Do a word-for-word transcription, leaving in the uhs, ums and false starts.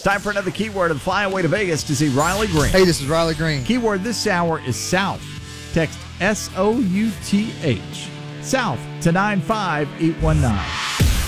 Time for another keyword and fly away to Vegas to see Riley Green. Hey, this is Riley Green. Keyword this hour is South. Text S O U T H. South to nine five eight one nine.